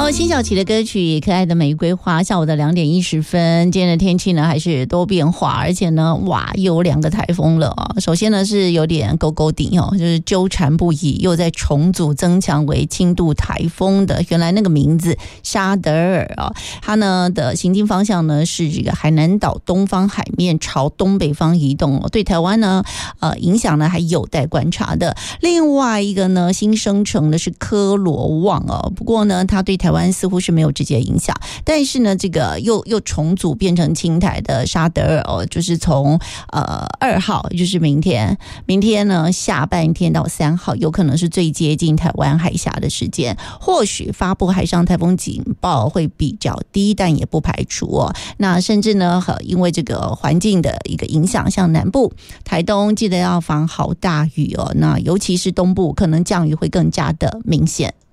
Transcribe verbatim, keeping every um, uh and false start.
好，辛晓琪的歌曲《可爱的玫瑰花》。下午的两点一十分，今天的天气呢还是多变化，而且呢，哇，又有两个台风了啊！首先呢是有点勾勾顶哦，就是纠缠不已，又在重组增强为轻度台风的。原来那个名字沙德尔啊，它呢的行进方向呢是这个海南岛东方海面朝东北方移动哦，对台湾呢呃影响呢还有待观察的。另外一个呢新生成的是科罗旺哦，不过呢它对台湾似乎是没有直接影响，但是呢这个又又重组变成轻台的沙德尔哦，就是从呃二号，就是明天明天呢下半天到三号有可能是最接近台湾海峡的时间，或许发布海上台风警报会比较低，但也不排除哦。那甚至呢因为这个环境的一个影响，像南部台东记得要防豪大雨哦，那尤其是东部可能降雨会更加的明显。